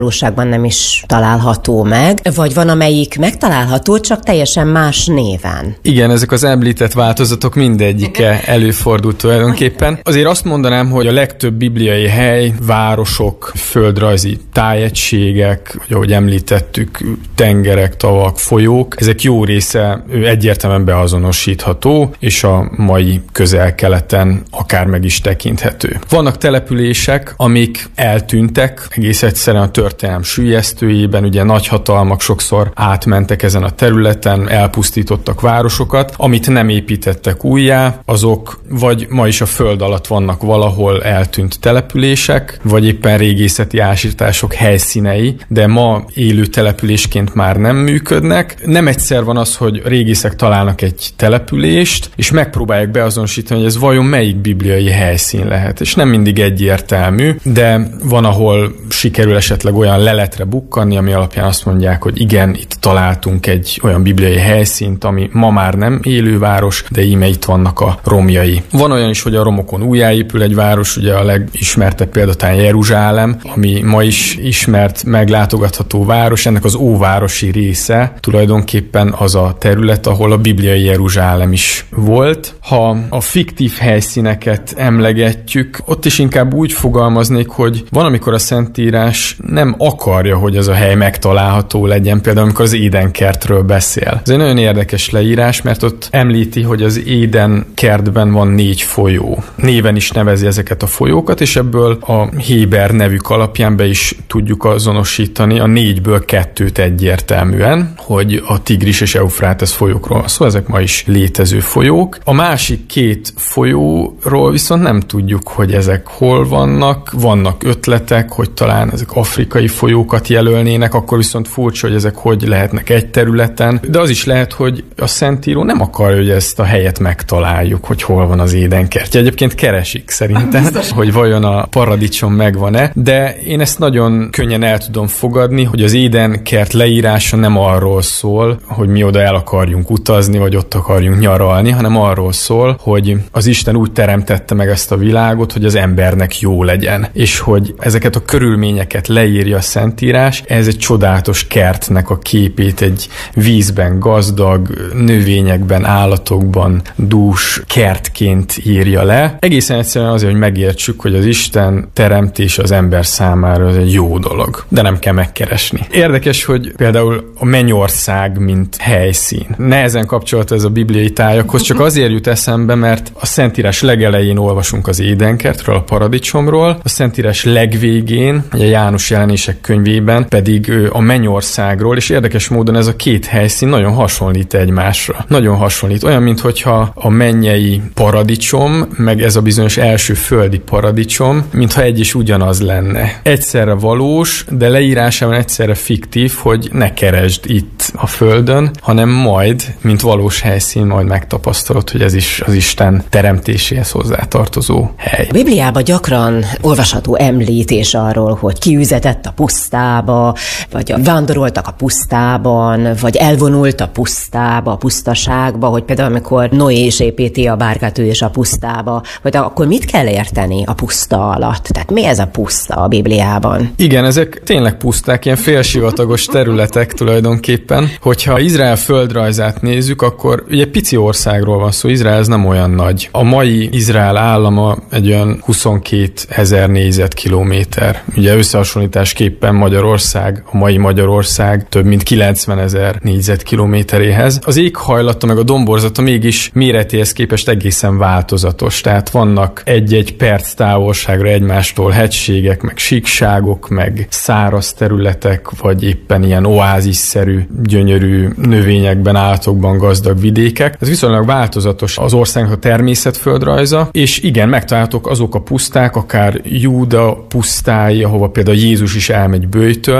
valóságban nem is található meg, vagy van, amelyik megtalálható, csak teljesen más néven. Igen, ezek az említett változatok mindegyike előfordult tulajdonképpen. Azért azt mondanám, hogy a legtöbb bibliai hely, városok, földrajzi tájegységek, vagy ahogy említettük, tengerek, tavak, folyók, ezek jó része egyértelműen beazonosítható, és a mai Közel-Keleten akár meg is tekinthető. Vannak települések, amik eltűntek, egész egyszerűen a történelem süllyesztőjében, ugye nagyhatalmak sokszor átmentek ezen a területen, elpusztítottak városokat, amit nem építettek újjá, azok vagy ma is a föld alatt vannak valahol eltűnt települések, vagy éppen régészeti ásítások helyszínei, de ma élő településként már nem működnek. Nem egyszer van az, hogy régészek találnak egy települést, és megpróbálják beazonosítani, hogy ez vajon melyik bibliai helyszín lehet. És nem mindig egyértelmű, de van, ahol sikerül esetleg olyan leletre bukkanni, ami alapján azt mondják, hogy igen, itt találtunk egy olyan bibliai helyszínt, ami ma már nem élő város, de íme itt vannak a romjai. Van olyan is, hogy a romokon újjáépül egy város, ugye a legismertebb példa talán Jeruzsálem, ami ma is ismert, meglátogatható város. Ennek az óvárosi része tulajdonképpen az a terület, ahol a bibliai Jeruzsálem is volt. Ha a fiktív helyszíneket emlegetjük, ott is inkább úgy fogalmaznék, hogy van, amikor a Szentírás nem akarja, hogy ez a hely megtalálható legyen, például amikor az Édenkertről beszél. Ez egy nagyon érdekes leírás, mert ott említi, hogy az Édenkertben van 4 folyó. Néven is nevezi ezeket a folyókat, és ebből a héber nevük alapján be is tudjuk azonosítani a 4-ből 2-t egyértelműen, hogy a Tigris és Eufrátesz folyókról van szó, ezek ma is létező folyók. A másik 2 folyóról viszont nem tudjuk, hogy ezek hol vannak. Vannak ötletek, hogy talán ezek afrikai folyókat jelölnének, akkor viszont furcsa, hogy ezek hogy lehetnek egy területen. De az is lehet, hogy a Szentíró nem akarja, hogy ezt a helyet megtaláljuk, hogy hol van az Édenkertje. Egyébként keresik szerintem, hogy vajon a paradicsom megvan-e, de én ezt nagyon könnyen el tudom fogadni, hogy az Édenkert leírása nem arról szól, hogy mi oda el akarjunk utazni, vagy ott akarjunk nyaralni, hanem arról szól, hogy az Isten úgy teremtette meg ezt a világot, hogy az embernek jó legyen, és hogy ezeket a körülményeket leírja a Szentírás, ez egy csodálatos kertnek a képét, egy vízben gazdag, növényekben, állatokban dús kertként írja le. Egészen egyszerűen azért, hogy megértsük, hogy az Isten teremtése az ember számára az egy jó dolog, de nem kell megkeresni. Érdekes, hogy például a Mennyország, mint helyszín. Nehezen kapcsolat ez a bibliai tájakhoz, csak azért jut eszembe, mert a Szentírás legelején olvasunk az Édenkertről, a paradicsomról, a Szentírás legvégén, a János jelenések könyvében pedig a Mennyországról, és érdekes módon ez a 2 helyszín nagyon hasonlít egymásra. Nagyon hasonlít. Olyan, minthogyha a mennyei paradicsom, meg ez a bizonyos első földi paradicsom, mintha egy is ugyanaz lenne. Egyszerre valós, de leírásában egyszerre fiktív, hogy ne keresd itt a földön, hanem majd, mint valós helyszín, majd megtapasztalod, hogy ez is az Isten teremtéséhez hozzátartozó hely. A Bibliában gyakran olvasható említés arról, hogy kiüzetett a pusztába, vagy vándoroltak a pusztában, vagy elvonult a pusztába, a pusztaságba, hogy például amikor Noé is építi a bárkát, ő is a pusztába, vagy akkor mit kell érteni a puszta alatt? Tehát mi ez a puszta a Bibliában? Igen, ezek tényleg puszták, ilyen félsivatagos területek tulajdonképpen. Hogyha Izrael földrajzát nézzük, akkor ugye pici országról van szó, Izrael ez nem olyan nagy. A mai Izrael állama egy olyan 22 000 négyzetkilométer. Ugye összehasonlításképpen Magyarország, a mai Magyarország több mint 90 000 négyzetkilométeréhez. Az éghajlata meg a domborzata mégis méretéhez képest egészen változatos. Tehát vannak egy-egy perc távolságra egymástól hegységek, meg síkságok, meg száraz területek, vagy éppen ilyen oázisszerű, gyönyörű növényekben, állatokban gazdag vidékek. Ez viszonylag változatos az országnak a természetföldrajza, és igen, megtalálhatók azok a puszták, akár Júda pusztái, ahova például Jézus is elmegy böjtölni. Ott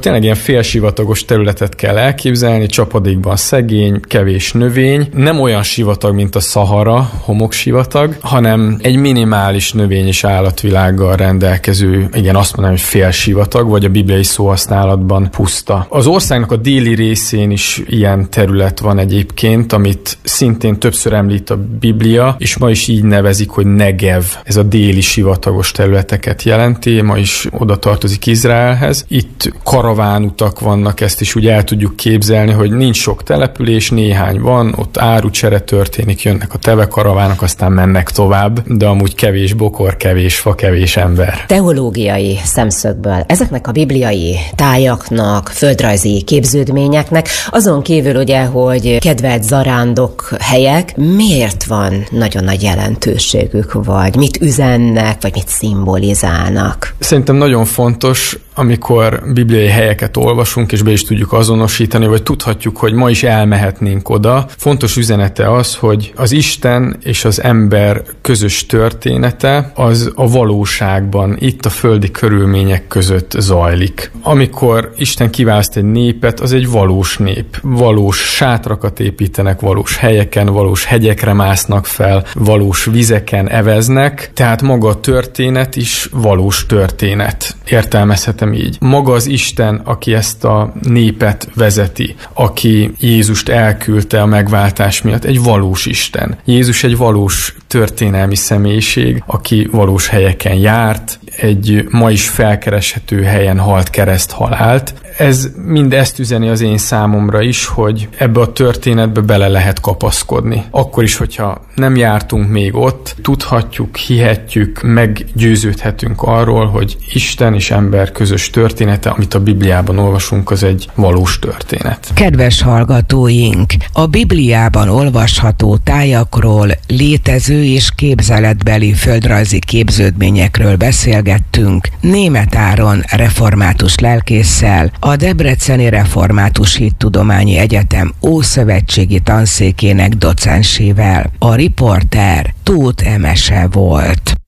tényleg ilyen félsivatagos területet kell elképzelni, csapadékban szegény, kevés növény, nem olyan sivatag, mint a Szahara, homoksivatag, hanem egy minimális növény és állatvilággal rendelkező, igen, azt mondanám, hogy félsivatag, vagy a bibliai szóhasználatban puszta. Az országnak a déli részén is ilyen terület van egyébként, amit szintén többször említ a Biblia, és ma is így nevezik, hogy Negev. Ez a déli sivatagos területeket jelenti, ma is oda tartozik Izraelhez. Itt karavánutak vannak, ezt is úgy el tudjuk képzelni, hogy nincs sok település, néhány van, ott árucsere történik, jönnek a tevekaravánok, aztán mennek tovább, de amúgy kevés bokor, kevés fa, kevés ember. Teológiai szemszögből ezeknek a bibliai tájaknak, földrajzi képződményeknek, azon kívül ugye, hogy kedvelt zarándok helyek, miért van nagyon nagy jelentőségük, vagy mit üzennek, vagy mit szimbolizálnak? Szerintem nagyon fontos, amikor bibliai helyeket olvasunk, és be is tudjuk azonosítani, vagy tudhatjuk, hogy ma is elmehetnénk oda. Fontos üzenete az, hogy az Isten és az ember közös története az a valóságban, itt a földi körülmények között zajlik. Amikor Isten kiválaszt egy népet, az egy valós nép. Valós sátrakat építenek, valós helyeken, valós hegyekre másznak fel, valós vizeken eveznek, tehát maga a történet is valós történet. Értelmezhetem így. Maga az Isten, aki ezt a népet vezeti, aki Jézust elküldte a megváltás miatt, egy valós Isten. Jézus egy valós történelmi személyiség, aki valós helyeken járt, egy ma is felkereshető helyen halt kereszthalált. Ez mind ezt üzeni az én számomra is, hogy ebbe a történetbe bele lehet kapaszkodni. Akkor is, hogyha nem jártunk még ott, tudhatjuk, hihetjük, meggyőződhetünk arról, hogy Isten és ember közös története, amit a Bibliában olvasunk, az egy valós történet. Kedves hallgatóink, a Bibliában olvasható tájakról, létező és képzeletbeli földrajzi képződményekről beszélgettünk Németh Áron református lelkésszel, a Debreceni Református Hittudományi Egyetem Ószövetségi Tanszékének docensével. A riporter Tóth Emese volt.